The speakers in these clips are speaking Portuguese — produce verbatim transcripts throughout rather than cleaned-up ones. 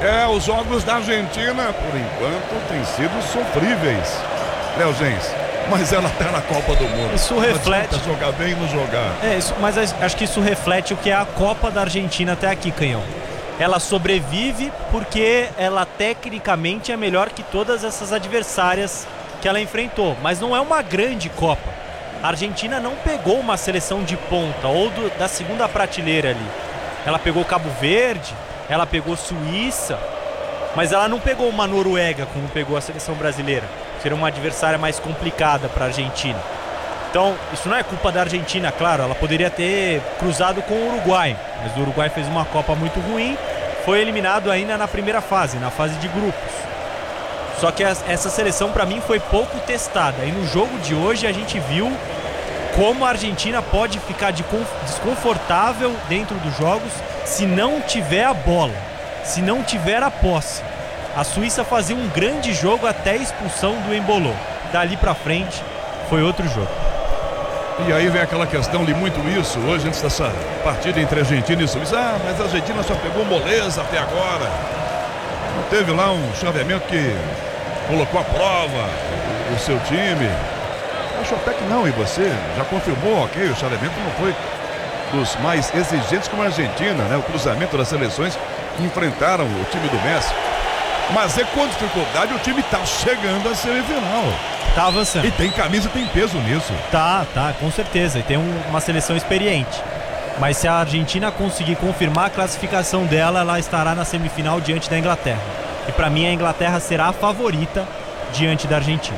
É, os jogos da Argentina, por enquanto, têm sido sofríveis. Léo Gens, mas ela tá na Copa do Mundo. Isso reflete... Não jogar bem e não jogar. É, isso, mas acho que isso reflete o que é a Copa da Argentina até aqui, Canhão. Ela sobrevive porque ela tecnicamente é melhor que todas essas adversárias que ela enfrentou. Mas não é uma grande Copa. A Argentina não pegou uma seleção de ponta ou do, da segunda prateleira ali. Ela pegou Cabo Verde, ela pegou Suíça, mas ela não pegou uma Noruega como pegou a seleção brasileira. Seria uma adversária mais complicada para a Argentina. Então, isso não é culpa da Argentina, claro. Ela poderia ter cruzado com o Uruguai, mas o Uruguai fez uma Copa muito ruim, foi eliminado ainda na primeira fase, na fase de grupos. Só que essa seleção, para mim, foi pouco testada. E no jogo de hoje a gente viu como a Argentina pode ficar desconfortável dentro dos jogos se não tiver a bola, se não tiver a posse. A Suíça fazia um grande jogo até a expulsão do Embolou. Dali pra frente foi outro jogo. E aí vem aquela questão, li muito isso hoje antes dessa partida entre Argentina e Suíça. Ah, mas a Argentina só pegou moleza até agora. Não teve lá um chaveamento que colocou à prova o seu time. Acho até que não, e você já confirmou, ok, o chaveamento não foi dos mais exigentes como a Argentina, né? O cruzamento das seleções que enfrentaram o time do Messi. Mas é com dificuldade o time tá chegando à semifinal. Tá avançando. E tem camisa, tem peso nisso. Tá, tá, com certeza. E tem um, uma seleção experiente. Mas se a Argentina conseguir confirmar a classificação dela, ela estará na semifinal diante da Inglaterra. E pra mim a Inglaterra será a favorita diante da Argentina.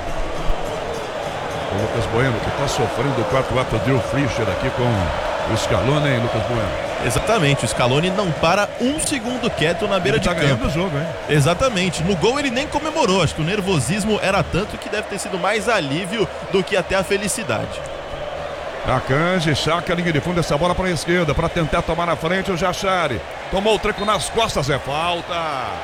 O Lucas Bueno que tá sofrendo o quarto ato de Fischer aqui com o Scaloni, hein, Lucas Bueno? Exatamente, o Scaloni não para um segundo quieto na beira ele de tá campo. ganhando o jogo, hein? Exatamente, no gol ele nem comemorou, acho que o nervosismo era tanto que deve ter sido mais alívio do que até a felicidade. Akanji, Chaka, linha de fundo, essa bola para a esquerda, para tentar tomar na frente o Jachari. Tomou o treco nas costas, é falta.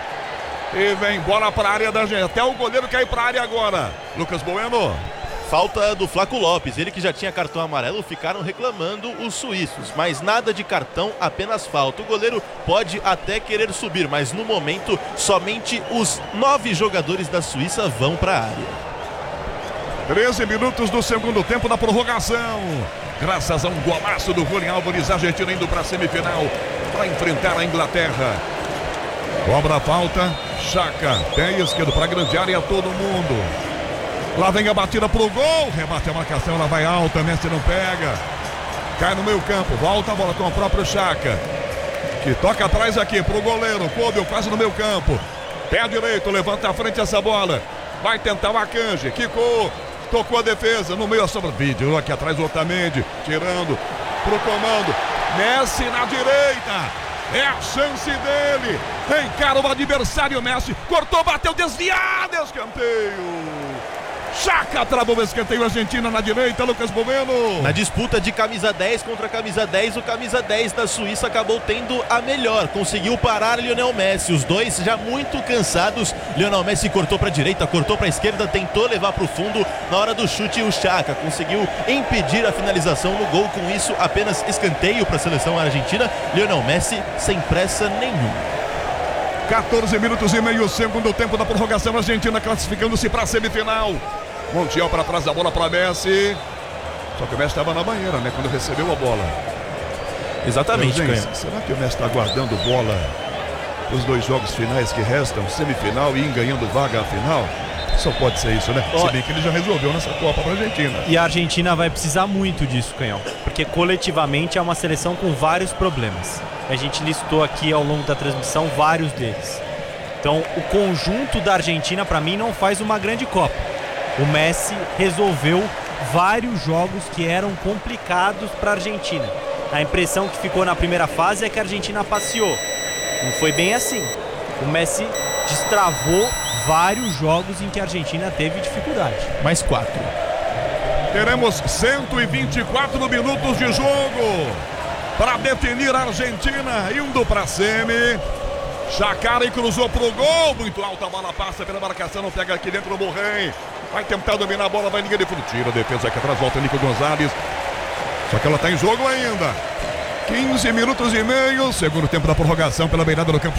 E vem bola para a área da gente, até o goleiro cai para a área agora. Lucas Bueno. Falta do Flaco Lopes, ele que já tinha cartão amarelo, ficaram reclamando os suíços, mas nada de cartão, apenas falta. O goleiro pode até querer subir, mas no momento somente os nove jogadores da Suíça vão para a área. treze minutos do segundo tempo da prorrogação. Graças a um golaço do Julián Álvares, a Argentina indo para a semifinal para enfrentar a Inglaterra. Cobra a falta, Chaka, pé esquerdo para a grande área, todo mundo. Lá vem a batida pro gol, rebate a marcação, ela vai alta, Messi não pega. Cai no meio campo, volta a bola com o próprio Chaka, que toca atrás aqui pro goleiro, Kobe quase no meio campo. Pé direito, levanta à frente essa bola. Vai tentar o Akanji, quicou, tocou a defesa, no meio a sobra. Vídeo aqui atrás o Otamendi, tirando pro comando. Messi na direita, é a chance dele. Encara o adversário, Messi, cortou, bateu, desviado, escanteio. Chaka travou o escanteio, Argentina na direita, Lucas Bueno. Na disputa de camisa dez contra camisa dez, o camisa dez da Suíça acabou tendo a melhor, conseguiu parar Lionel Messi, os dois já muito cansados. Lionel Messi cortou para a direita, cortou para a esquerda, tentou levar para o fundo. Na hora do chute, o Chaka conseguiu impedir a finalização no gol, com isso apenas escanteio para a seleção argentina. Lionel Messi sem pressa nenhuma. quatorze minutos e meio, segundo tempo da prorrogação, a Argentina classificando-se para a semifinal. Montiel para trás da bola para Messi. Só que o Messi estava na banheira, né? Quando recebeu a bola. Exatamente, gente, será que o Messi está guardando bola os dois jogos finais que restam, semifinal e ganhando vaga à final? Só pode ser isso, né? Ó, se bem que ele já resolveu nessa Copa para a Argentina. E a Argentina vai precisar muito disso, Canhão, porque coletivamente é uma seleção com vários problemas. A gente listou aqui ao longo da transmissão vários deles. Então, o conjunto da Argentina, para mim, não faz uma grande Copa. O Messi resolveu vários jogos que eram complicados para a Argentina. A impressão que ficou na primeira fase é que a Argentina passeou. Não foi bem assim. O Messi destravou vários jogos em que a Argentina teve dificuldade. Mais quatro. Teremos cento e vinte e quatro minutos de jogo para definir a Argentina indo para a semi. Chakari cruzou pro gol, muito alta a bola, passa pela marcação, não pega aqui dentro o Borrém. Vai tentar dominar a bola, vai ligar de fundo, tira a defesa aqui atrás, volta Nico Gonzalez. Só que ela tá em jogo ainda. quinze minutos e meio, segundo tempo da prorrogação pela beirada do campo.